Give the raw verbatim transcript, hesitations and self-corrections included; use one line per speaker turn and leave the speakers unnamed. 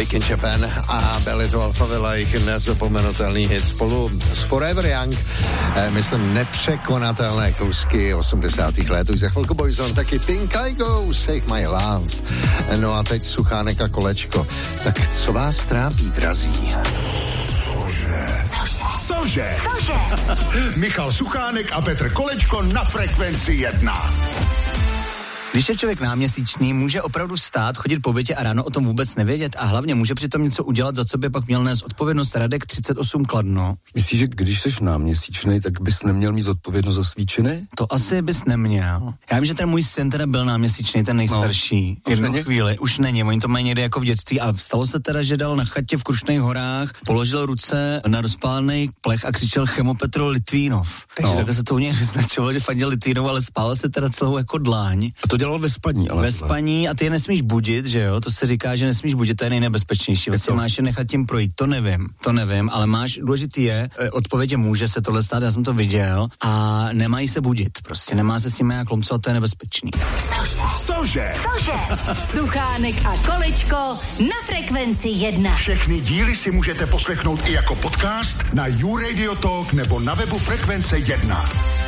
Big in Japan a byly to Alphaville, jejich nezapomenutelný hit spolu s Forever Young, eh, myslím nepřekonatelné kousky osmdesátých let. Už za chvilku Boyzone, taky Pink I Go, Save My Love. No a teď Suchánek a Kolečko. Tak co vás trápí, drazí?
Cože? Cože? Michal Suchánek a Petr Kolečko na Frekvenci jedna.
Když je člověk náměsíčný, může opravdu stát, chodit po bytě a ráno o tom vůbec nevědět a hlavně může přitom něco udělat, za co by pak měl nést odpovědnost. Radek třicet osm Kladno.
Myslíš, že když jsi náměsíčný, tak bys neměl mít zodpovědnost za svý činy?
To asi bys neměl. Já vím, že ten můj syn teda byl náměsíčný, ten nejstarší.
No,
Jednu
není?
chvíli. Už není, oni to mají někde jako v dětství a stalo se teda, že dal na chatě v Krušných horách, položil ruce na rozpálený plech a křičel Chemo Petro Litvínov. Takže
No.
takhle se to u něj vyznačovalo, že fandil Litvínov, ale spál se teda celou jako dláň.
A to dělal ve spaní, ale...
Ve spaní a ty je nesmíš budit, že jo? To se říká, že nesmíš budit, to je nejnebezpečnější. Vlastně máš je nechat tím projít, to nevím, to nevím, ale máš, důležitý je, odpověď je může se tohle stát, já jsem to viděl a nemají se budit, prostě nemá se s nimi jak lomcovat, to je nebezpečný.
Cože?
Cože? Suchánek a Kolečko na Frekvenci jedna.
Všechny díly si můžete poslechnout i jako podcast na YouRadio Talk nebo na webu Frekvence jedna.